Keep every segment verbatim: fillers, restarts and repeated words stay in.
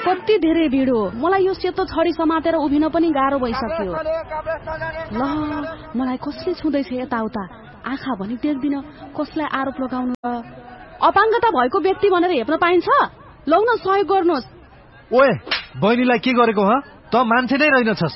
कति धेरै भिड हो। मलाई यो सेतो छडी समातेर उभिन पनि गाह्रो भइसक्यो। ल मलाई कसले छुँदैछ यताउता, आँखा भनी देख्दिन, कसलाई आरोप लगाउनु र। अपाङ्गता भएको व्यक्ति भनेर हेप्न पाइन्छ? लौ न सहयोग गर्नुहोस्। ओए बहिनीलाई के गरेको ह? त मान्छे नै रहेनछस्।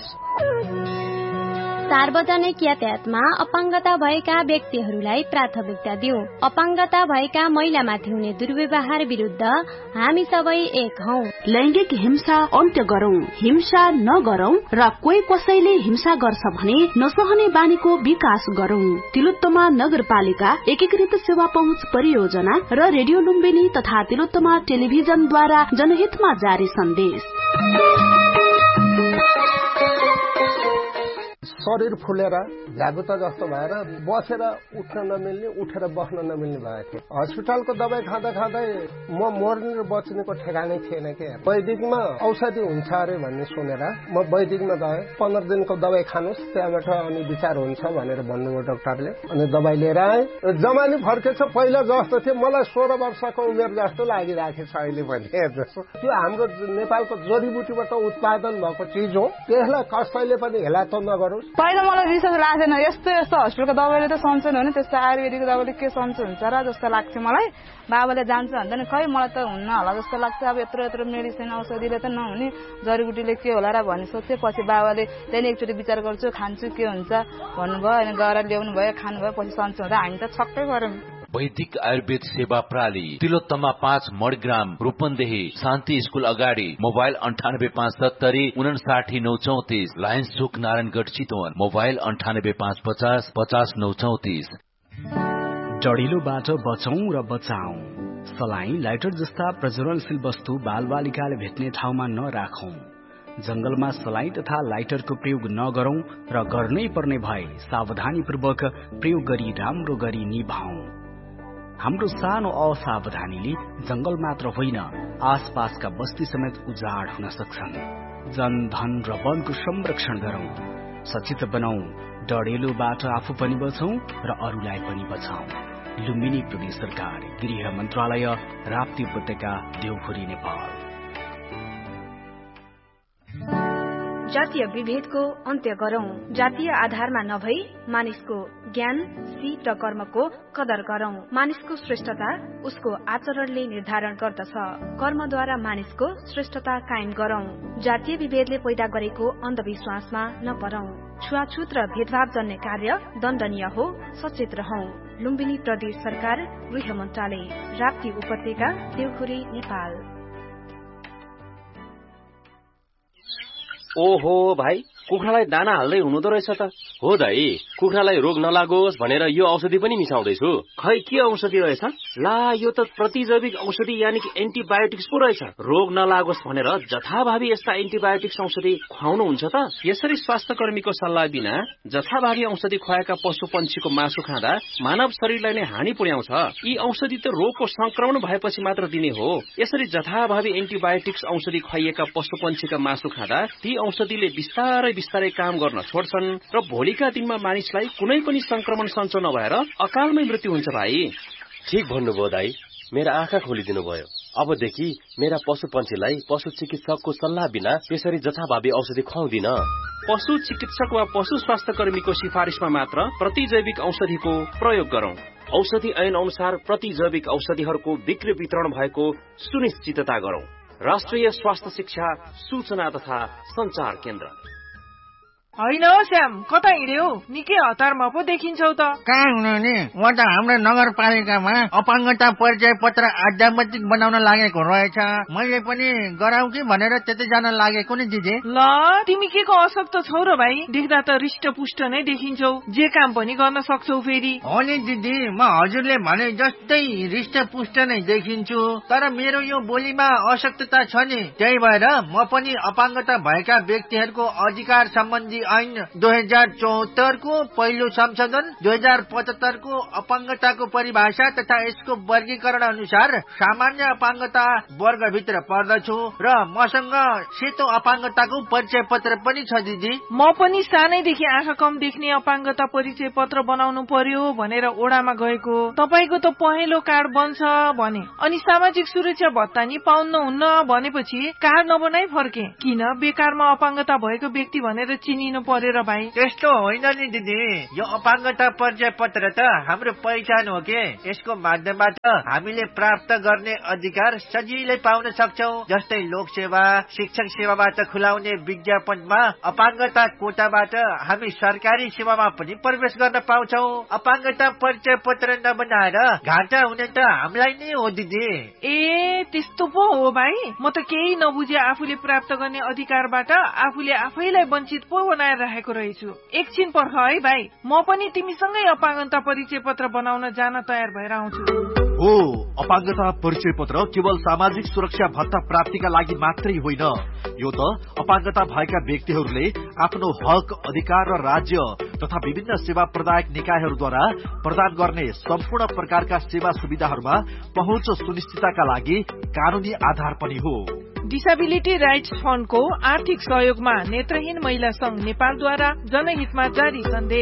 सार्वजनिक यातायातमा अपाङ्गता भएका व्यक्तिहरूलाई प्राथमिकता दिऊ। अपाङ्गता भएका महिलामाथि हुने दुर्व्यवहार विरुद्ध हामी सबै एक हौ। लैंगिक हिंसा अन्त्य गरौं, हिंसा नगरौं र कोही कसैले हिंसा गर्छ भने नसहने बानीको विकास गरौं। तिलोत्तमा नगरपालिका एकीकृत सेवा पहुँच परियोजना र रेडियो लुम्बिनी तथा तिलोत्तमा टेलिभिजनद्वारा जनहितमा जारी सन्देश। शरीर फुलेर झागुता जस्तो भएर बसेर उठ्न नमिल्ने, उठेर बस्न नमिल्ने भएको थियो। हस्पिटलको दबाई खाँदा खाँदै म मर्ने र बच्नेको ठेगानै थिएन के। वैदिकमा औषधि हुन्छ अरे भन्ने सुनेर म वैदिकमा गएँ। पन्ध्र दिनको दबाई खानुहोस्, त्यहाँबाट अनि विचार हुन्छ भनेर भन्नुभयो डाक्टरले। अनि दबाई लिएर आएँ। जमानी फर्केछ, पहिला जस्तो थियो मलाई सोह्र वर्षको उमेर जस्तो लागिराखेछ अहिले पनि। त्यो हाम्रो नेपालको जडीबुटीबाट उत्पादन भएको चिज हो, त्यसलाई कसैले पनि हेला त नगरोस्। पहिला मलाई रिसर्च लाग्दैन, यस्तो यस्तो हस्पिटलको दबाईले त सन्चो हुने, त्यस्तो आयुर्वेदिकको दबाईले के सन्चो हुन्छ र जस्तो लाग्थ्यो मलाई। बाबाले जान्छ भन्दा नि खै मलाई त हुन्न होला जस्तो लाग्छ। अब यत्रो यत्रो मेडिसिन औषधिले त नहुने, जडीबुटीले के होला र भन्ने सोचे। पछि बाबाले त्यहाँदेखि एकचोटि विचार गर्छु, खान्छु के हुन्छ भन्नुभयो। अनि गएर ल्याउनु भयो, खानुभयो, पछि सन्चो हुँदा हामी त छक्कै गऱ्यौँ। वैदिक आयुर्वेद सेवा प्रणाली तिलोत्तमा पाँच मडग्राम रूपन्देही शान्ति स्कूल अगाडि। मोबाइल अन्ठानब्बे पाँच सत्तरी उनासाठी नौ चौतिस। लायन्स चोक नारायणगढ़ चितवन। मोबाइल अन्ठानब्बे पाँच पचास पचास नौ चौतिस। डढिलोबाट बचौं र बचाऊ। सलाई, लाइटर जस्ता प्रज्वलनशील वस्तु बालबालिकाले भेट्ने ठाउँमा नराखौं। जंगलमा सलाई तथा लाइटरको प्रयोग नगरौं र गर्नै पर्ने भए सावधानीपूर्वक प्रयोग गरी राम्रो गरी निभाऊ। हाम्रो सानो असावधानीले जंगल मात्र होइन, आसपासका बस्ती समेत उजाड हुन सक्छन्। जन धन र वनको संरक्षण गरौं, सचेत बनाऊ। डढेलोबाट आफू पनि बचौं र अरूलाई पनि बचाऊ। लुम्बिनी प्रदेश सरकार, गृह मन्त्रालय, राप्ती उपत्यका, देवखुरी, नेपाल। जातीय विभेदको अन्त्य गरौं। जातीय आधारमा नभई मानिसको ज्ञान, सिप र कर्मको कदर गरौं। मानिसको श्रेष्ठता उसको आचरणले निर्धारण गर्दछ। कर्मद्वारा मानिसको श्रेष्ठता कायम गरौं। जातीय विभेदले पैदा गरेको अन्धविश्वासमा नपरौं। छुवाछुत र भेदभाव जन्य कार्य दण्डनीय हो, सचेत रहौं। लुम्बिनी प्रदेश सरकार, गृह मन्त्रालय, राप्ती उपत्यका, देवखुरी, नेपाल। ओहो भाइ, कुखुरालाई दाना हाल्दै हुनुहुँदो रहेछ त। हो दाइ, कुखुरालाई रोग नलागोस् भनेर यो औषधि पनि मिसाउँदैछु। खै के औषधि रहेछ? ला, यो त प्रतिजैविक औषधि यानि कि एन्टिबायोटिक्स पो रहेछ। रोग नलागोस् भनेर जथाभावी यस्ता एन्टिबायोटिक्स औषधि खुवाउनुहुन्छ त? यसरी स्वास्थ्य कर्मीको सल्लाह बिना जथाभावी औषधि खुवाएका पशु पंक्षीको मासु खाँदा मानव शरीरलाई नै हानि पुर्याउँछ। यी औषधि त रोगको संक्रमण भएपछि मात्र दिने हो। यसरी जथाभावी एन्टिबायोटिक्स औषधि खुवाइएका पशु पंक्षीका मासु खाँदा ती औषधिले बिस्तारै बिस्तारै काम गर्न छोड्छन् र भोलिका दिनमा मानिसलाई कुनै पनि संक्रमण सञ्चो नभएर अकालमै मृत्यु हुन्छ भाइ। ठीक भन्नुभयो दाइ, मेरा आँखा खोलिदिनु भयो। अबदेखि मेरा पशु पंक्षीलाई पशु चिकित्सकको सल्लाह बिना त्यसरी जथाभावी औषधि खुवाउँदिन। पशु चिकित्सक वा पशु स्वास्थ्य कर्मीको सिफारिसमा मात्र प्रतिजैविक औषधिको प्रयोग गरौं। औषधि ऐन अनुसार प्रतिजैविक औषधिहरूको बिक्री वितरण भएको सुनिश्चितता गरौं। राष्ट्रिय स्वास्थ्य शिक्षा सूचना तथा संचार केन्द्र। होइन हो श्याम, कता हिँड्यौ? निकै हतारमा पो देखिन्छौ त। कहाँ हुनु नि, म त हाम्रो नगरपालिकामा अपाङ्गता परिचय पत्र अध्यावधिक बनाउन लागेको रहेछ। मैले पनि गराउ कि भनेर त्यतै जान लागेको नि दिदी। ल, तिमी के को अशक्त छौ र भाइ? देख्दा त हृष्टपुष्ट नै देखिन्छौ, जे काम पनि गर्न सक्छौ फेरि। हो नि दिदी, म हजुरले भने जस्तै हृष्टपुष्ट नै देखिन्छु, तर मेरो यो बोलीमा अशक्तता छ नि। त्यही भएर म पनि अपाङ्गता भएका व्यक्तिहरूको अधिकार सम्बन्धी ऐन दुई हजार चौहत्तरको पहिलो संशोधन दुई हजार पचहत्तरको अपाङ्गताको परिभाषा तथा यसको वर्गीकरण अनुसार सामान्य अपाङ्गता वर्गभित्र पर्दछु र मसँग सेतो अपाङ्गताको परिचय पत्र पनि छ दिदी। म पनि सानैदेखि आँखा कम देख्ने अपाङ्गता परिचय पत्र बनाउनु पर्यो भनेर ओडामा गएको। तपाईँको त पहेँलो कार्ड बन्छ भने अनि सामाजिक सुरक्षा भत्ता नि पाउनुहुन्न भनेपछि कार्ड नबनाई फर्के। किन बेकारमा अपाङ्गता भएको व्यक्ति भनेर चिनिनु पर्यो र भाइ? त्यस्तो होइन नि दिदी, यो अपाङ्गता परिचय पत्र त हाम्रो पहिचान हो के। यसको माध्यमबाट हामीले प्राप्त गर्ने अधिकार सजिलै पाउन सक्छौं। जस्तै लोक सेवा, शिक्षक सेवाबाट खुलाउने विज्ञापनमा अपाङ्गता कोटाबाट हामी सरकारी सेवामा पनि प्रवेश गर्न पाउँछौं। अपाङ्गता परिचय पत्र नबनाएर घाटा हुने त हामीलाई नै हो दिदी। ए त्यस्तो पो हो भाइ? म त केही नबुझे आफूले प्राप्त गर्ने अधिकारबाट आफूले आफैलाई वञ्चित पो बनाएर राखेको रहेछु। एकछिन पर्ख है भाइ, म पनि तिमीसँगै अपाङ्गता परिचय पत्र बनाउन जान तयार भएर आउँछु। हो, अपाङ्गता परिचय पत्र केवल सामाजिक सुरक्षा भत्ता प्राप्तिका लागि मात्रै होइन, यो त अपाङ्गता भएका व्यक्तिहरूले आफ्नो हक, अधिकार र राज्य तथा विभिन्न सेवा प्रदायक निकायहरूद्वारा प्रदान गर्ने सम्पूर्ण प्रकारका सेवा सुविधाहरूमा पहुँच सुनिश्चितताका लागि कानूनी आधार पनि हो। डिसेबिलिटी राइट्स फन्डको आर्थिक सहयोगमा नेत्रहीन महिला संघ नेपालद्वारा जनहितमा जारी सन्देश।